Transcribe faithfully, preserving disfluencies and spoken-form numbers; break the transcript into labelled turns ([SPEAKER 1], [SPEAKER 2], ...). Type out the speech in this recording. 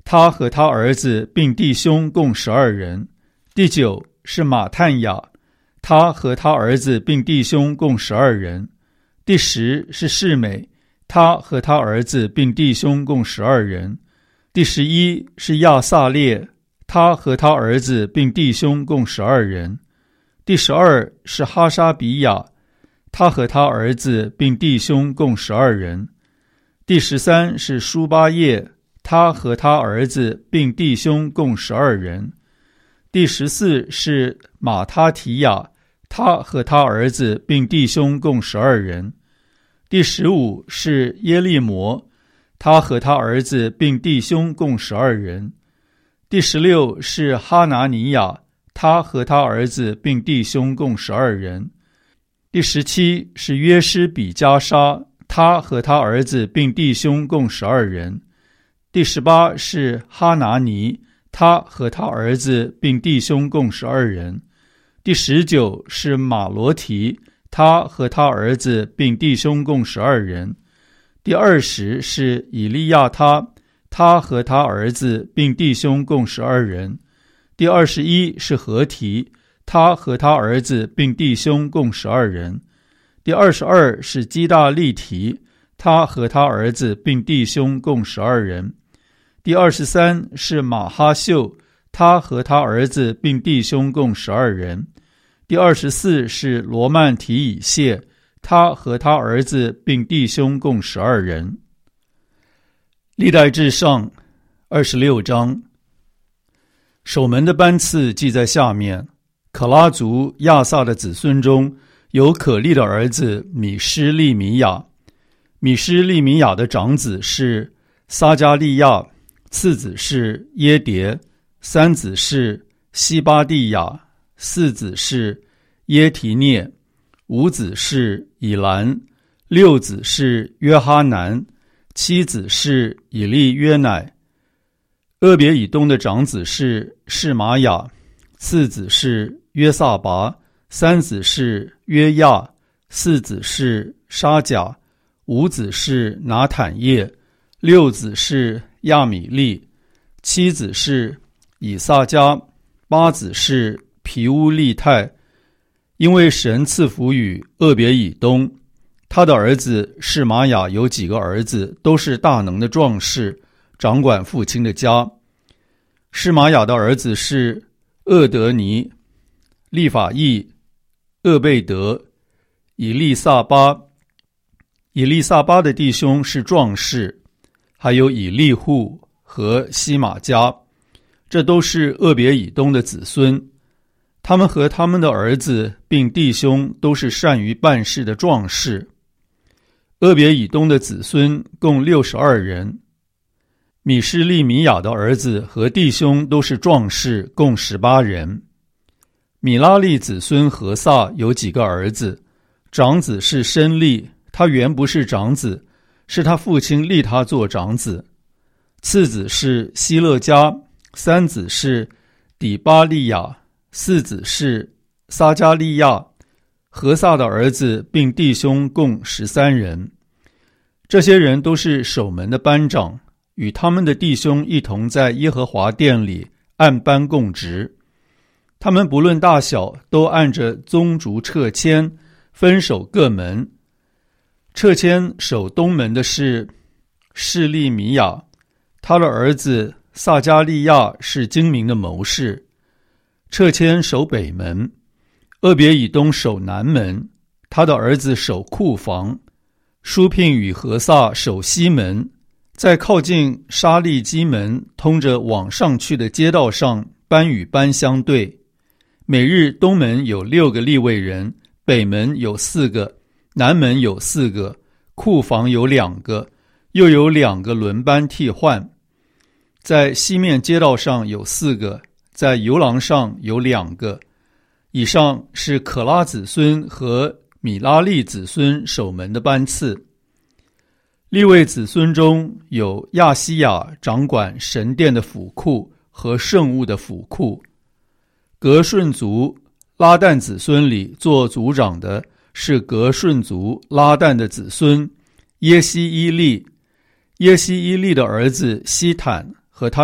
[SPEAKER 1] 他和他儿子并弟兄共十二人。第九是马探雅，他和他儿子并弟兄共十二人。第十是示每，他和他儿子并弟兄共十二人。第十一是亚撒列，他和他儿子并弟兄共十二人。第十二是哈沙比亚，他和他儿子并弟兄共十二人。第十三是舒巴叶，他和他儿子并弟兄共十二人。第十四是马他提亚，他和他儿子并弟兄共十二人。第十五是耶利摩，他和他儿子并弟兄共十二人。第十六是哈拿尼亚，他和他儿子并弟兄共十二人。第十七是约施比加沙，他和他儿子并弟兄共十二人。第十八是哈拿尼，他和他儿子并弟兄共十二人。第十九是马罗提，他和他儿子并弟兄共十二人。第二十是以利亚他，他和他儿子并弟兄共十二人。第二十一是何提，他和他儿子并弟兄共十二人。第二十二是基大利提，他和他儿子并弟兄共十二人。第二十三是马哈秀，他和他儿子并弟兄共十二人。第二十四是罗曼提以谢，他和他儿子并弟兄共十二人。历代志上二十六章，守门的班次记在下面。可拉族亚萨的子孙中有可利的儿子米施利米亚，米施利米亚的长子是撒加利亚，次子是耶迭，三子是西巴蒂亚，四子是耶提涅，五子是以兰，六子是约哈南，七子是以利约乃。俄别以东的长子是示玛雅，次子是约萨拔，三子是约亚，四子是沙甲，五子是拿坦叶，六子是亚米利，七子是以萨迦，八子是皮乌利泰。因为神赐福与俄别以东，他的儿子示玛雅有几个儿子，都是大能的壮士，掌管父亲的家。示玛雅的儿子是厄德尼、利法义、厄贝德、以利萨巴。以利萨巴的弟兄是壮士，还有以利户和西玛加，这都是俄别以东的子孙。他们和他们的儿子并弟兄都是善于办事的壮士。俄别以东的子孙共六十二人。米施利米亚的儿子和弟兄都是壮士，共十八人。米拉利子孙何撒有几个儿子，长子是申利，他原不是长子，是他父亲立他做长子。次子是希勒家，三子是底巴利亚，四子是撒加利亚。何撒的儿子并弟兄共十三人。这些人都是守门的班长，与他们的弟兄一同在耶和华殿里按班供职。他们不论大小，都按着宗族掣签分守各门。掣签守东门的是示利米亚，他的儿子撒加利亚是精明的谋士。掣签守北门，俄别以东守南门，他的儿子守库房。舒聘与何撒守西门，在靠近沙利基门通着往上去的街道上，班与班相对。每日东门有六个利未人，北门有四个，南门有四个，库房有两个，又有两个轮班替换。在西面街道上有四个，在游廊上有两个。以上是可拉子孙和米拉利子孙守门的班次。利未子孙中有亚西亚掌管神殿的府库和圣物的府库。革顺族拉旦子孙里做族长的是革顺族拉旦的子孙耶西伊利。耶西伊利的儿子希坦和他